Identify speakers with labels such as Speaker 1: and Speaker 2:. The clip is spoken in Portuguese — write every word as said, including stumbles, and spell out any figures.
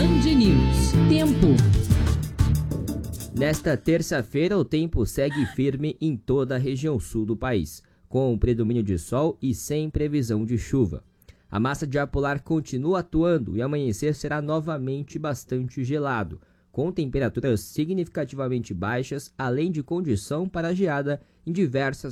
Speaker 1: Band News. Tempo.
Speaker 2: Nesta terça-feira, o tempo segue firme em toda a região sul do país, com predomínio de sol e sem previsão de chuva. A massa de ar polar continua atuando e amanhecer será novamente bastante gelado, com temperaturas significativamente baixas, além de condição para geada em diversas